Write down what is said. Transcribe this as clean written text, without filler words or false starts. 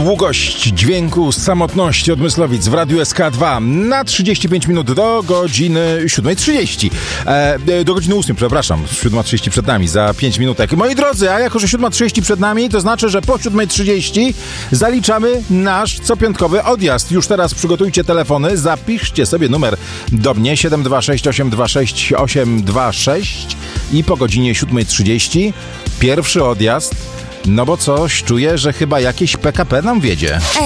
Długość dźwięku samotności od Myslowic w Radiu SK2 na 35 minut do godziny 7:30. Do godziny 8, przepraszam, 7:30 przed nami, za 5 minutek. Moi drodzy, a jako że 7:30 przed nami, to znaczy, że po 7:30 zaliczamy nasz copiątkowy odjazd. Już teraz przygotujcie telefony, zapiszcie sobie numer do mnie 726 826 826 i po godzinie 7:30 pierwszy odjazd. No bo coś czuję, że chyba jakieś PKP nam wiedzie.